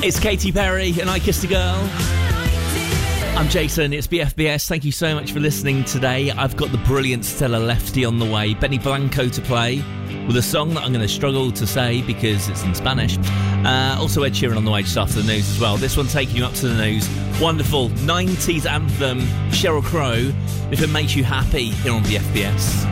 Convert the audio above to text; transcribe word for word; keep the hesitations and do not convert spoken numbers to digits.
It's Katy Perry and I Kissed a Girl. I'm Jason, it's B F B S. Thank you so much for listening today. I've got the brilliant Stella Lefty on the way, Benny Blanco to play with a song that I'm going to struggle to say because it's in Spanish. Uh, also Ed Sheeran on the way just after the news as well. This one taking you up to the news. Wonderful nineties anthem, Sheryl Crow, If It Makes You Happy, here on B F B S.